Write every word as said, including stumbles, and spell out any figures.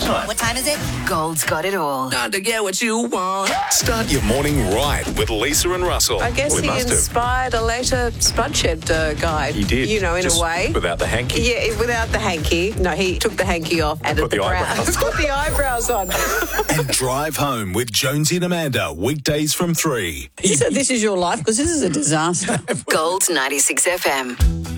time. What time is it? Gold's got it all. Time to get what you want. Start your morning right with Lisa and Russell. I guess We he must have. inspired a later Spudshed uh, guy. He did. You know, in Just a way. Without the hanky. Yeah, without the hanky. No, he took the hanky off, added Put the brows. eyebrows. Put the eyebrows on. And drive home with Jonesy and Amanda, weekdays from three. So this is your life, because this is a disaster. Gold's ninety-six F M.